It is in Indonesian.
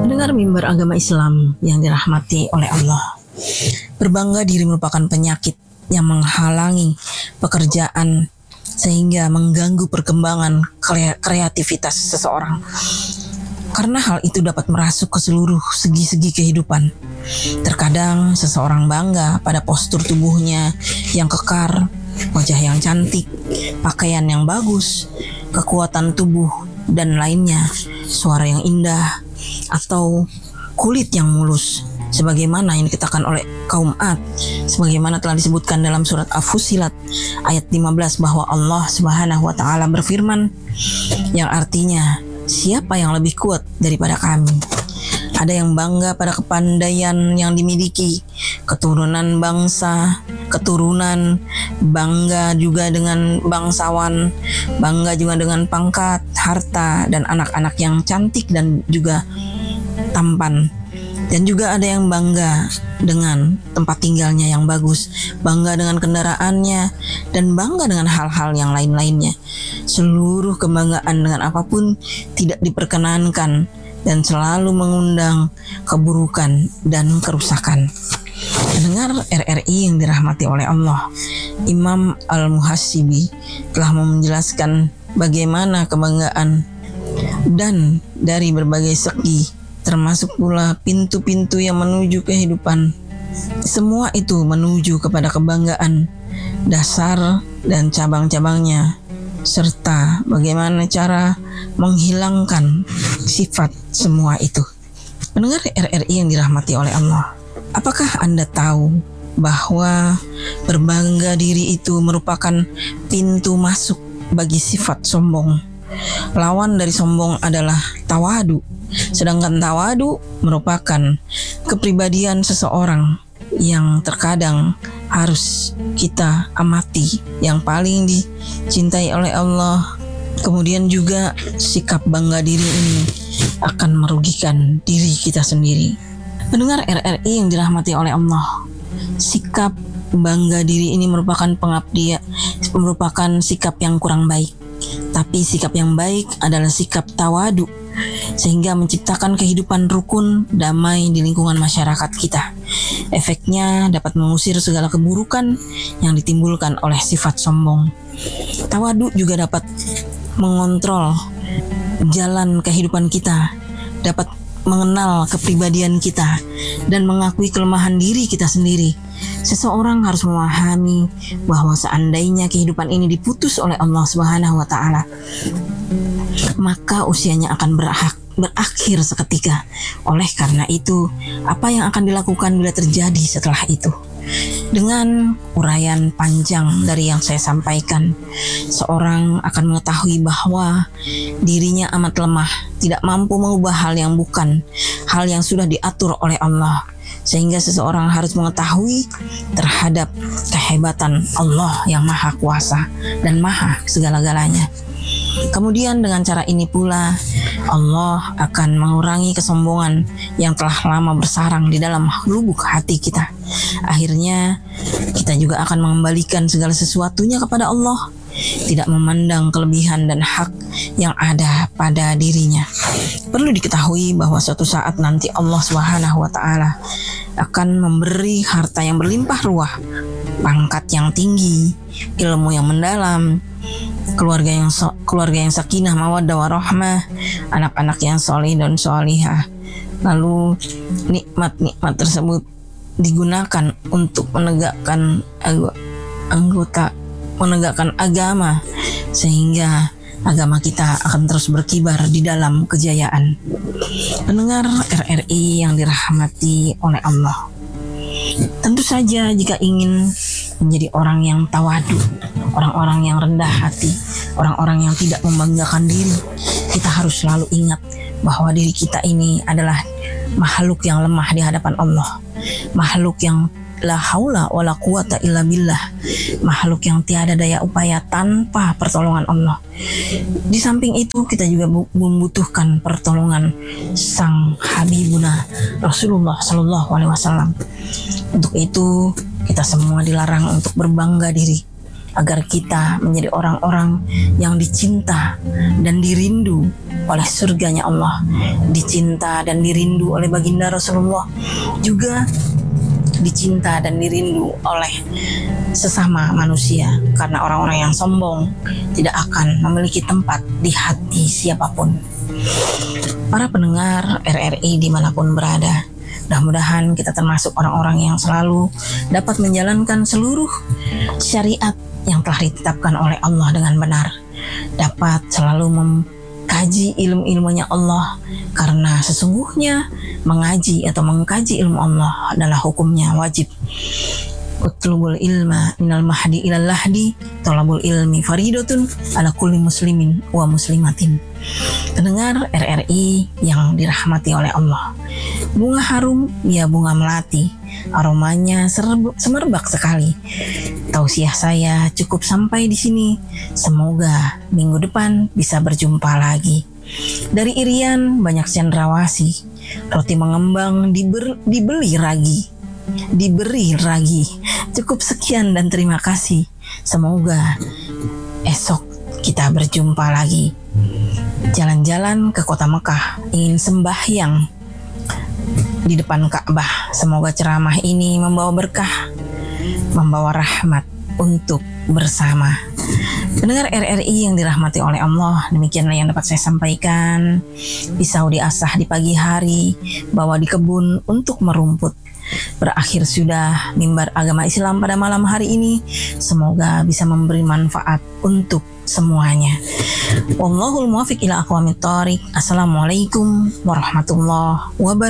Pendengar mimbar agama Islam yang dirahmati oleh Allah, berbangga diri merupakan penyakit yang menghalangi pekerjaan sehingga mengganggu perkembangan kreativitas seseorang. Karena hal itu dapat merasuk ke seluruh segi-segi kehidupan. Terkadang seseorang bangga pada postur tubuhnya yang kekar, wajah yang cantik, pakaian yang bagus, kekuatan tubuh dan lainnya, suara yang indah, atau kulit yang mulus, sebagaimana yang dikatakan oleh kaum Ad, sebagaimana telah disebutkan dalam surat Al-Fussilat ayat 15 bahwa Allah Subhanahu wa taala berfirman, yang artinya, siapa yang lebih kuat daripada kami? Ada yang bangga pada kepandaian yang dimiliki, keturunan bangsa, bangga juga dengan bangsawan, bangga juga dengan pangkat, harta, dan anak-anak yang cantik dan juga tampan. Dan juga ada yang bangga dengan tempat tinggalnya yang bagus, bangga dengan kendaraannya, dan bangga dengan hal-hal yang lain-lainnya. Seluruh kebanggaan dengan apapun tidak diperkenankan dan selalu mengundang keburukan dan kerusakan. Pendengar RRI yang dirahmati oleh Allah, Imam Al-Muhasibi telah menjelaskan bagaimana kebanggaan dan dari berbagai segi, termasuk pula pintu-pintu yang menuju kehidupan. Semua itu menuju kepada kebanggaan, dasar dan cabang-cabangnya, serta bagaimana cara menghilangkan sifat semua itu. Pendengar RRI yang dirahmati oleh Allah, apakah Anda tahu bahwa berbangga diri itu merupakan pintu masuk bagi sifat sombong? Lawan dari sombong adalah tawadu. Sedangkan tawadu merupakan kepribadian seseorang yang terkadang harus kita amati, yang paling dicintai oleh Allah. Kemudian juga sikap bangga diri ini akan merugikan diri kita sendiri. Pendengar RRI yang dirahmati oleh Allah, sikap bangga diri ini merupakan pengabdian, merupakan sikap yang kurang baik. Tapi sikap yang baik adalah sikap tawadu, sehingga menciptakan kehidupan rukun, damai di lingkungan masyarakat kita. Efeknya dapat mengusir segala keburukan yang ditimbulkan oleh sifat sombong. Tawadu juga dapat mengontrol jalan kehidupan kita, dapat mengenal kepribadian kita, dan mengakui kelemahan diri kita sendiri. Seseorang harus memahami bahwa seandainya kehidupan ini diputus oleh Allah Subhanahu wa taala, maka usianya akan berakhir seketika. Oleh karena itu, apa yang akan dilakukan bila terjadi setelah itu? Dengan uraian panjang dari yang saya sampaikan, seorang akan mengetahui bahwa dirinya amat lemah, tidak mampu mengubah hal yang bukan, hal yang sudah diatur oleh Allah. Sehingga seseorang harus mengetahui terhadap kehebatan Allah yang maha kuasa dan maha segala-galanya. Kemudian dengan cara ini pula Allah akan mengurangi kesombongan yang telah lama bersarang di dalam lubuk hati kita. Akhirnya kita juga akan mengembalikan segala sesuatunya kepada Allah, tidak memandang kelebihan dan hak yang ada pada dirinya. Perlu diketahui bahwa suatu saat nanti Allah Subhanahu wa taala akan memberi harta yang berlimpah ruah, pangkat yang tinggi, ilmu yang mendalam, keluarga yang sakinah, mawaddah warahmah, anak-anak yang soleh dan solihah. Lalu nikmat-nikmat tersebut digunakan untuk menegakkan agama, sehingga agama kita akan terus berkibar di dalam kejayaan. Pendengar RRI yang dirahmati oleh Allah, tentu saja jika ingin menjadi orang yang tawadu, orang-orang yang rendah hati, orang-orang yang tidak membanggakan diri, kita harus selalu ingat bahwa diri kita ini adalah makhluk yang lemah di hadapan Allah, makhluk yang la haula wala quwata illa billah, makhluk yang tiada daya upaya tanpa pertolongan Allah. Di samping itu kita juga membutuhkan pertolongan sang Habibuna Rasulullah Sallallahu Alaihi Wasallam. Untuk itu kita semua dilarang untuk berbangga diri. agar kita menjadi orang-orang yang dicinta dan dirindu oleh surganya Allah, dicinta dan dirindu oleh baginda Rasulullah, juga dicinta dan dirindu oleh sesama manusia, karena orang-orang yang sombong tidak akan memiliki tempat di hati siapapun. Para pendengar RRI dimanapun berada, mudah-mudahan kita termasuk orang-orang yang selalu dapat menjalankan seluruh syariat yang telah ditetapkan oleh Allah dengan benar, dapat selalu mengkaji ilmu-ilmunya Allah, karena sesungguhnya mengaji atau mengkaji ilmu Allah adalah hukumnya wajib. Utlubul ilma minal mahdi ilal lahdi, tolabul ilmi faridatun ala kulli muslimin wa muslimatin. Pendengar RRI yang dirahmati oleh Allah, bunga harum ya bunga melati, aromanya semerbak sekali. Tausiah saya cukup sampai di sini. Semoga minggu depan bisa berjumpa lagi. Dari Irian banyak cendrawasih, roti mengembang diberi ragi. Cukup sekian dan terima kasih. Semoga esok kita berjumpa lagi. Jalan-jalan ke kota Mekah, ingin sembahyang di depan Ka'bah. Semoga ceramah ini membawa berkah, membawa rahmat untuk bersama. Pendengar RRI yang dirahmati oleh Allah, demikianlah yang dapat saya sampaikan. Pisau diasah di pagi hari, bawa di kebun untuk merumput. Berakhir sudah mimbar agama Islam pada malam hari ini. Semoga bisa memberi manfaat untuk semuanya. Wallahul muwaffiq ila aqwamit thoriq. Assalamualaikum warahmatullahi wabarakatuh.